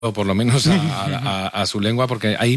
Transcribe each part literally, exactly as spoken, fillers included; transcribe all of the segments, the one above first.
o por lo menos a, a, a su lengua, porque hay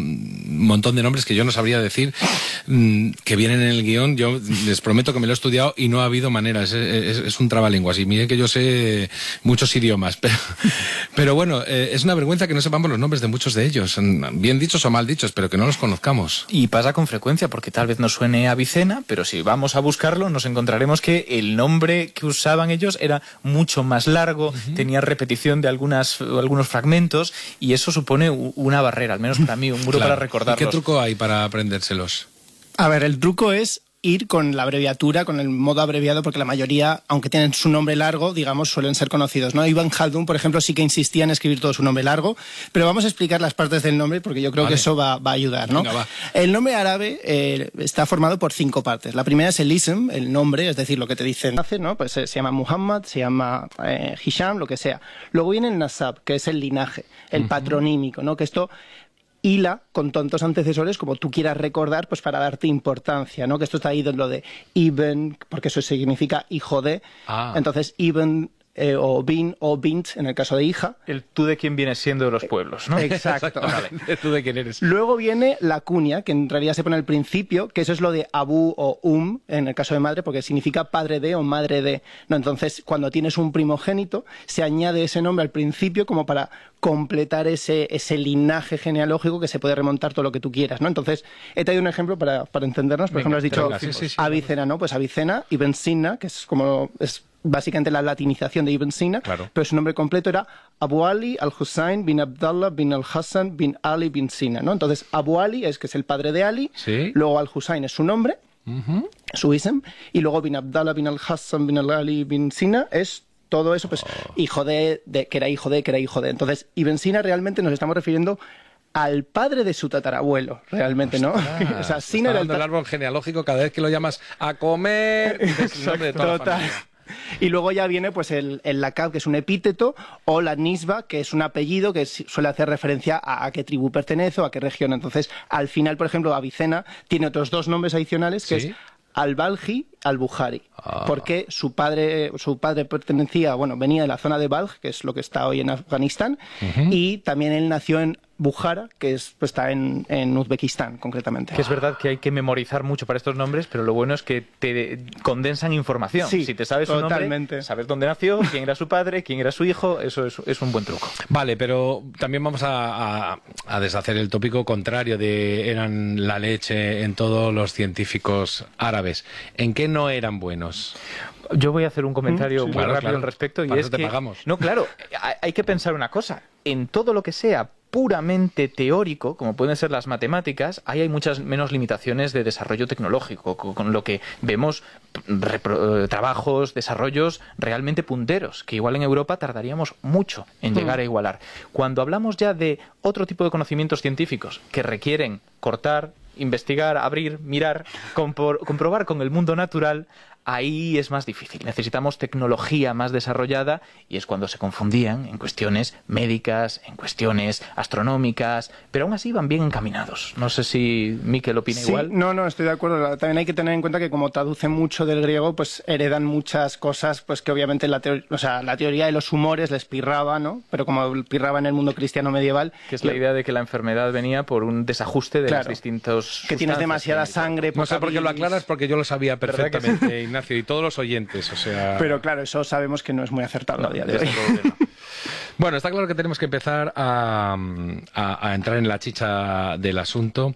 un montón de nombres que yo no sabría decir, mmm, que vienen en el guión. Yo les prometo que me lo he estudiado y no ha habido manera. Es, es, es un trabalenguas. Y miren que yo sé muchos idiomas, pero, pero bueno, eh, es una vergüenza que no sepamos los nombres de muchos de ellos, bien dichos o mal dichos, pero que no los conozcamos. Y pasa con frecuencia, porque tal vez nos suene a Avicena, pero si vamos a buscarlo nos encontraremos que el nombre que usaban ellos era mucho más largo, uh-huh. tenía repetición de algunas, algunos fragmentos, y eso supone una barrera, al menos para mí, un muro claro. para recordarlos. ¿Y qué truco hay para aprendérselos? A ver, el truco es ir con la abreviatura, con el modo abreviado, porque la mayoría, aunque tienen su nombre largo, digamos, suelen ser conocidos, ¿no? Ibn Khaldun, por ejemplo, sí que insistía en escribir todo su nombre largo, pero vamos a explicar las partes del nombre porque yo creo vale. que eso va, va a ayudar, ¿no? Venga, va. El nombre árabe eh, está formado por cinco partes. La primera es el ism, el nombre, es decir, lo que te dicen, ¿no? Pues eh, se llama Muhammad, se llama eh, Hisham, lo que sea. Luego viene el nasab, que es el linaje, el uh-huh. patronímico, ¿no? Que esto hila con tantos antecesores como tú quieras recordar, pues para darte importancia, ¿no? Que esto está ahí en lo de Ibn, porque eso significa hijo de. Ah. Entonces, Ibn eh, o Bin o Bint, en el caso de hija. El tú de quién vienes siendo de los pueblos, ¿no? Exacto. Vale. Tú de quién eres. Luego viene la cuña, que en realidad se pone al principio, que eso es lo de Abu o Um, en el caso de madre, porque significa padre de o madre de. ¿No? Entonces, cuando tienes un primogénito, se añade ese nombre al principio como para completar ese, ese linaje genealógico que se puede remontar todo lo que tú quieras, ¿no? Entonces, he traído un ejemplo para, para entendernos. Por Venga, ejemplo, has dicho sí, sí, sí, Avicena, ¿no? Pues Avicena, Ibn Sina, que es como... es básicamente la latinización de Ibn Sina, claro. pero su nombre completo era Abu Ali al-Hussein bin Abdallah bin al-Hassan bin Ali bin Sina, ¿no? Entonces, Abu Ali es que es el padre de Ali, ¿Sí? luego al-Hussein es su nombre, uh-huh. su ism, y luego bin Abdallah bin al-Hassan bin Ali bin Sina es todo eso, pues, oh. hijo de, de, que era hijo de, que era hijo de. Entonces, Ibn Sina realmente nos estamos refiriendo al padre de su tatarabuelo, realmente, ¿no? Ostras, o sea, Sina era el, ta- el árbol genealógico cada vez que lo llamas a comer, es el nombre de toda la familia. Y luego ya viene pues el, el lakab, que es un epíteto, o la nisba, que es un apellido que suele hacer referencia a, a qué tribu pertenece o a qué región. Entonces, al final, por ejemplo, Avicena tiene otros dos nombres adicionales, que ¿Sí? es al-Balji, al-Bukhari, ah. porque su padre, su padre pertenecía, bueno, venía de la zona de Balj, que es lo que está hoy en Afganistán, uh-huh. y también él nació en Bukhara, que es, pues, está en, en Uzbekistán, concretamente. Que es verdad que hay que memorizar mucho para estos nombres, pero lo bueno es que te condensan información. Sí, si te sabes su nombre, sabes dónde nació, quién era su padre, quién era su hijo, eso es, es un buen truco. Vale, pero también vamos a, a, a deshacer el tópico contrario de eran la leche en todos los científicos árabes. ¿En qué no eran buenos? Yo voy a hacer un comentario sí, muy claro, rápido claro. al respecto. Para y eso es te que, pagamos. No, claro, hay que pensar una cosa. En todo lo que sea puramente teórico, como pueden ser las matemáticas, ahí hay muchas menos limitaciones de desarrollo tecnológico, con lo que vemos repro- trabajos, desarrollos realmente punteros, que igual en Europa tardaríamos mucho en llegar a igualar. Cuando hablamos ya de otro tipo de conocimientos científicos que requieren cortar, investigar, abrir, mirar, compor- comprobar con el mundo natural, ahí es más difícil. Necesitamos tecnología más desarrollada y es cuando se confundían en cuestiones médicas, en cuestiones astronómicas, pero aún así van bien encaminados. No sé si Miquel opina sí, igual. No, no, estoy de acuerdo. También hay que tener en cuenta que como traducen mucho del griego, pues heredan muchas cosas, pues que obviamente la, teor- o sea, la teoría de los humores les pirraba, ¿no? Pero como pirraba en el mundo cristiano medieval... Que es la idea de que la enfermedad venía por un desajuste de claro, los distintos... Que tienes demasiada sangre... No sé por qué lo aclaras, porque yo lo sabía perfectamente, Ignacio, y todos los oyentes, o sea... Pero claro, eso sabemos que no es muy acertado no, a día de hoy. No. Bueno, está claro que tenemos que empezar a, a, a entrar en la chicha del asunto.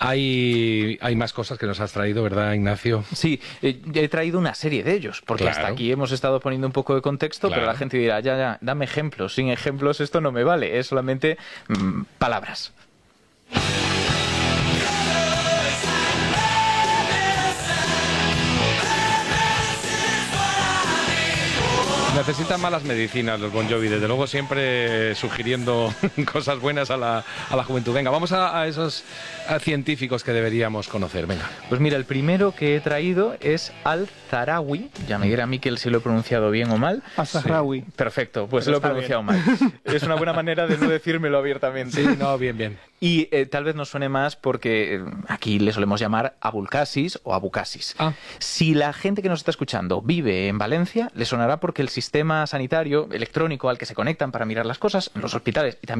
Hay, hay más cosas que nos has traído, ¿verdad, Ignacio? Sí, eh, he traído una serie de ellos, porque claro. hasta aquí hemos estado poniendo un poco de contexto, claro. pero la gente dirá, ya, ya, dame ejemplos. Sin ejemplos esto no me vale, es solamente mmm, palabras. Necesitan malas medicinas los Bon Jovi, desde luego siempre sugiriendo cosas buenas a la, a la juventud. Venga, vamos a, a esos a científicos que deberíamos conocer, venga. Pues mira, el primero que he traído es Al-Zahrawi, ya me dirá Miquel si lo he pronunciado bien o mal. Al-Zahrawi. Sí. Perfecto, pues lo he pronunciado bien. mal. Es una buena manera de no decírmelo abiertamente. Sí, no, bien, bien. Y eh, tal vez nos suene más porque eh, aquí le solemos llamar Abulcasis o Abucasis. Ah. Si la gente que nos está escuchando vive en Valencia, le sonará porque el sistema sistema sanitario electrónico al que se conectan para mirar las cosas en los hospitales y también